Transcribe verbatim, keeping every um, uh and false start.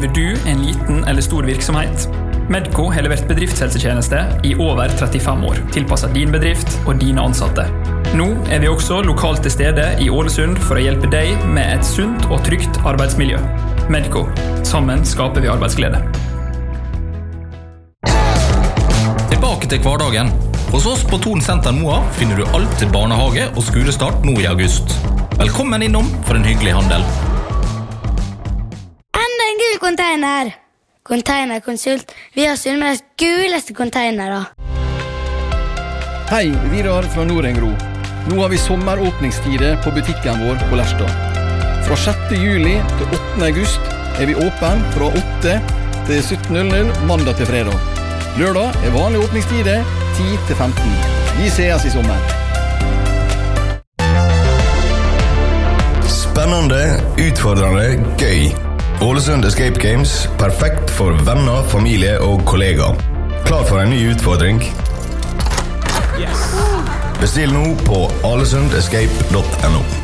Driver du en liten eller stor virksomhet? Medco har levert bedriftshelsetjeneste i over trettifem år, tilpasset din bedrift og dine ansatte. Nå er vi også lokalt til stede i Ålesund for å hjelpe deg med et sunt og trygt arbeidsmiljø. Medco. Sammen skaper vi arbeidsglede. Tilbake til hverdagen. Hos oss på Thon Senter Moa finner du alt til barnehage og skolestart nå i august. Velkommen innom for en hyggelig handel. Enda en gul container! Containerkonsult. Vi har Sunnmøres guleste containere. Hei, Vidar fra Nordengro. Nå har vi sommeråpningstider på butikken vår på Lerstad. Fra sjette juli til åttende august er vi åpen fra åtte til sytten null null mandag til fredag. Lørdag er vanlige åpningstider ti til femten. Vi ses i sommer. Spennende, utfordrende, gøy. Ålesund Escape Games, perfekt for venner, familie og kollegaer. Klar for en ny utfordring? Yes. Bestill nå på alesundescape punktum no.